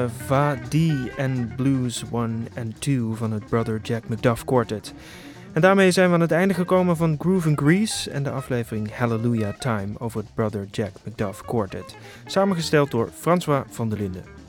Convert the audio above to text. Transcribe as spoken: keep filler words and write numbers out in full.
Va D en Blues one en two van het Brother Jack McDuff Quartet. En daarmee zijn we aan het einde gekomen van Groove and Grease en de aflevering Hallelujah Time over het Brother Jack McDuff Quartet. Samengesteld door François van der Linden.